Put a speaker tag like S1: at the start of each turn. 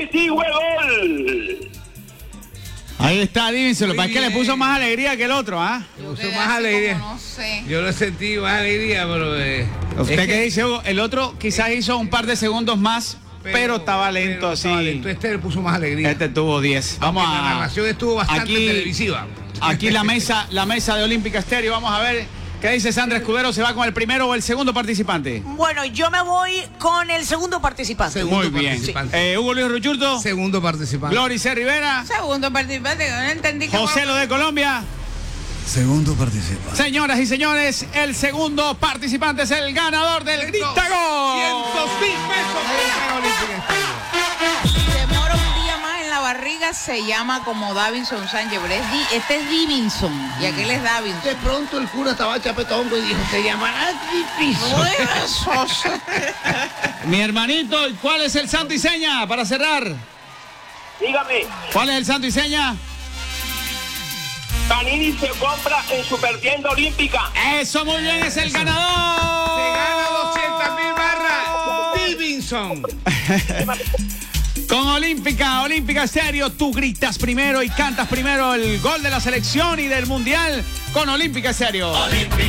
S1: sí fue gol.
S2: Ahí está, Divinson. Lo que pasa es que le
S3: bien.
S2: puso más alegría que el otro, ¿ah?
S3: Me puso
S4: quedé
S3: más
S4: así
S3: alegría.
S4: como, no sé.
S3: Yo lo sentí más alegría, pero...
S2: ¿Usted qué dice, Hugo? El otro quizás hizo un par de segundos más, pero estaba lento,
S3: pero
S2: así.
S3: estaba lento. Este le puso más alegría.
S2: Este tuvo 10. Vamos
S3: Aunque
S2: a...
S3: La narración estuvo bastante
S2: aquí-
S3: televisiva.
S2: Aquí la mesa de Olímpica Estéreo. Vamos a ver qué dice Sandra Escudero. ¿Se va con el primero o el segundo participante?
S5: Bueno, yo me voy con el segundo participante.
S3: Segundo
S2: Muy bien.
S3: participante.
S2: Hugo Luis Ruchurto,
S3: Segundo participante.
S2: Glory C. Rivera,
S4: Segundo participante, que no entendí cómo-
S2: José Lo de Colombia.
S6: Segundo participante.
S2: Señoras y señores, el segundo participante es el ganador del Grita Gol.
S3: 200.000 pesos para el Olímpica Estéreo.
S4: Si demora un día más en la barriga, se llama como Davinson Sánchez, pero este es Divinson y aquel es Davinson.
S3: De pronto el cura estaba chapetongo y dijo, se llamará difícil.
S2: Mi hermanito, ¿y cuál es el santo y seña para cerrar?
S1: Dígame,
S2: ¿Cuál es el santo y seña?
S1: Panini se compra en Supertienda Olímpica.
S2: Eso, muy bien, es el ganador.
S3: Se gana 200.000 barras. Divinson.
S2: Con Olímpica Estéreo, tú gritas primero y cantas primero el gol de la selección y del mundial con Olímpica Estéreo.